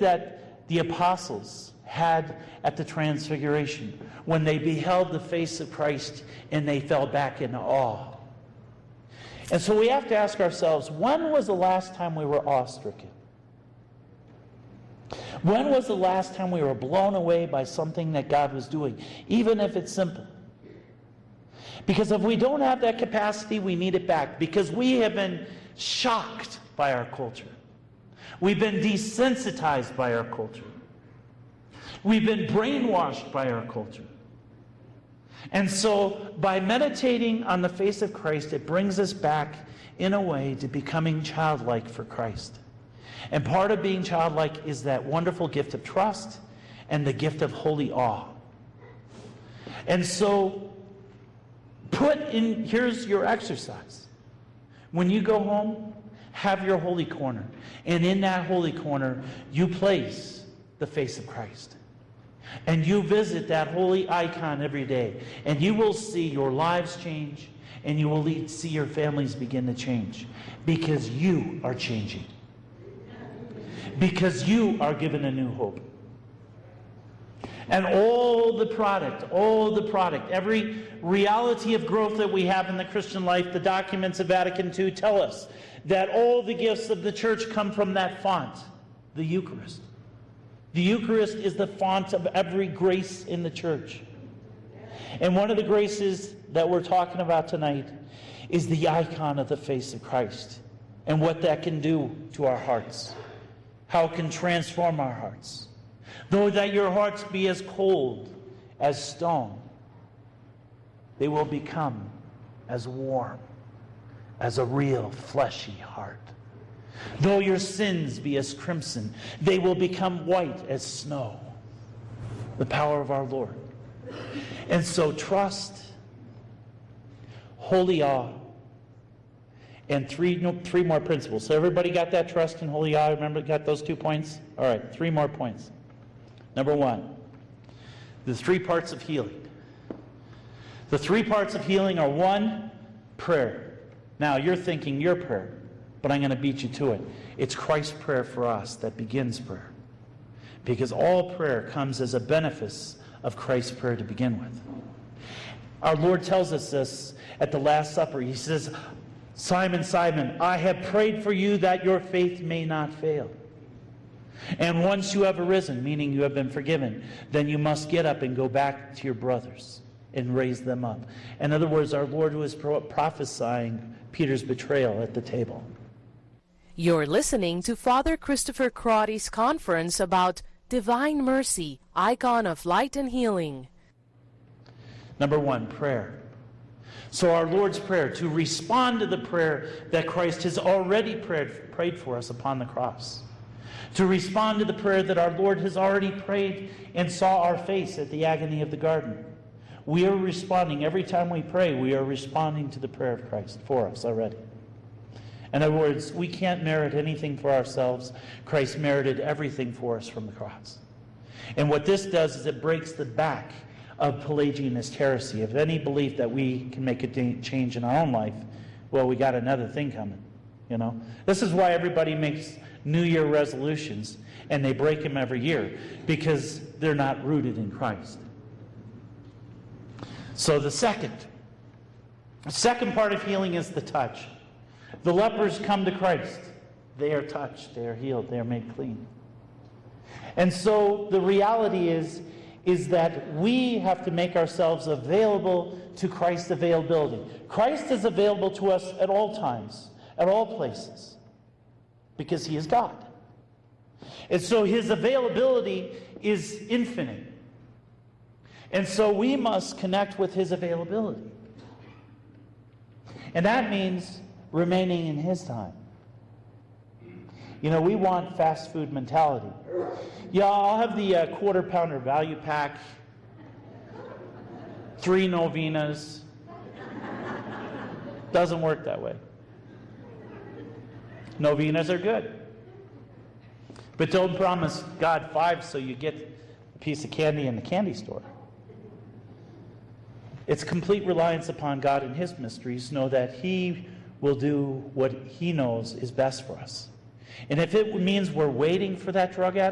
that the apostles had at the Transfiguration when they beheld the face of Christ and they fell back in awe. And so we have to ask ourselves, when was the last time we were awe-stricken? When was the last time we were blown away by something that God was doing, even if it's simple? Because if we don't have that capacity, we need it back. Because we have been shocked by our culture. We've been desensitized by our culture. We've been brainwashed by our culture. And so, by meditating on the face of Christ, it brings us back, in a way, to becoming childlike for Christ. And part of being childlike is that wonderful gift of trust and the gift of holy awe. And so, here's your exercise. When you go home, have your holy corner. And in that holy corner, you place the face of Christ. And you visit that holy icon every day. And you will see your lives change. And you will see your families begin to change. Because you are changing. Because you are given a new hope. And all the product, every reality of growth that we have in the Christian life, the documents of Vatican II tell us that all the gifts of the church come from that font, the Eucharist. The Eucharist is the font of every grace in the church. And one of the graces that we're talking about tonight is the icon of the face of Christ and what that can do to our hearts, how it can transform our hearts. Though that your hearts be as cold as stone, they will become as warm as a real fleshy heart. Though your sins be as crimson, they will become white as snow. The power of our Lord. And so trust, holy awe, and three more principles. So everybody got that? Trust and holy awe. Remember, got those 2 points? All right, 3 more points. Number 1, the 3 parts of healing. The 3 parts of healing are 1, prayer. Now, you're thinking your prayer, but I'm going to beat you to it. It's Christ's prayer for us that begins prayer. Because all prayer comes as a benefice of Christ's prayer to begin with. Our Lord tells us this at the Last Supper. He says, Simon, Simon, I have prayed for you that your faith may not fail. And once you have arisen, meaning you have been forgiven, then you must get up and go back to your brothers and raise them up. In other words, our Lord was prophesying Peter's betrayal at the table. You're listening to Father Christopher Crotty's conference about Divine Mercy, Icon of Light and Healing. Number 1, prayer. So our Lord's Prayer, to respond to the prayer that Christ has already prayed for us upon the cross. To respond to the prayer that our Lord has already prayed and saw our face at the agony of the garden. We are responding, every time we pray, we are responding to the prayer of Christ for us already. In other words, we can't merit anything for ourselves. Christ merited everything for us from the cross. And what this does is it breaks the back of Pelagianist heresy. If any belief that we can make a change in our own life, well, we got another thing coming. You know, this is why everybody makes New Year resolutions and they break them every year, because they're not rooted in Christ. So the second part of healing is the touch. The lepers come to Christ. They are touched. They are healed. They are made clean. And so the reality is that we have to make ourselves available to Christ's availability. Christ is available to us at all times, at all places, because he is God. And so his availability is infinite. And so we must connect with his availability. And that means remaining in his time. You know, we want fast food mentality. Yeah, I'll have the quarter pounder value pack, 3 novenas. Doesn't work that way. Novenas are good. But don't promise God 5 so you get a piece of candy in the candy store. It's complete reliance upon God and his mysteries. Know that he will do what he knows is best for us. And if it means we're waiting for that drug addict,